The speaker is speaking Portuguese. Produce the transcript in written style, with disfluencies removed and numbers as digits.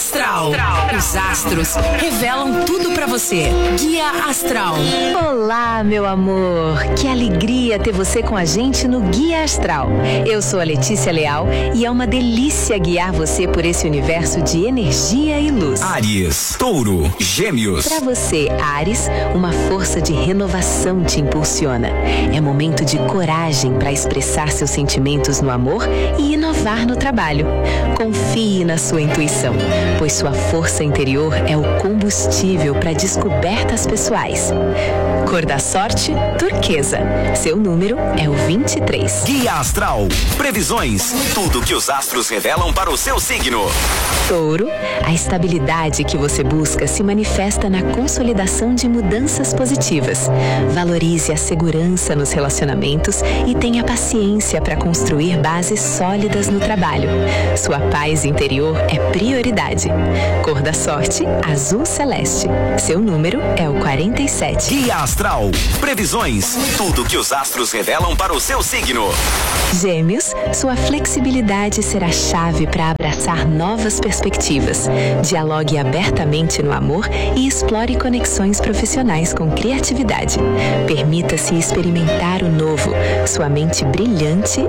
Astral. Os astros revelam tudo pra você. Guia Astral. Olá, meu amor. Que alegria ter você com a gente no Guia Astral. Eu sou a Letícia Leal e é uma delícia guiar você por esse universo de energia e luz. Áries, Touro, Gêmeos. Para você, Áries, uma força de renovação te impulsiona. É momento de coragem para expressar seus sentimentos no amor e inovar no trabalho. Confie na sua intuição, pois sua força interior é o combustível para descobertas pessoais. Cor da sorte, turquesa. Seu número é o 23. Guia Astral. Previsões. Tudo que os astros revelam para o seu signo. Touro, a estabilidade que você busca se manifesta na consolidação de mudanças positivas. Valorize a segurança nos relacionamentos e tenha paciência para construir bases sólidas no trabalho. Sua paz interior é prioridade. Cor da sorte, azul celeste. Seu número é o 47. Guia Astral. Previsões. Tudo que os astros revelam para o seu signo. Gêmeos, sua flexibilidade será chave para abraçar novas perspectivas. Dialogue abertamente no amor e explore conexões profissionais com criatividade. Permita-se experimentar o novo. Sua mente brilhante